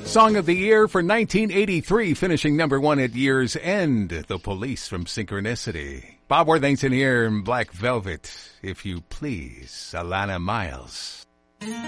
Song of the Year for 1983, finishing number one at year's end, The Police from Synchronicity. Bob Worthington here in Black Velvet, If You Please, Alana Miles.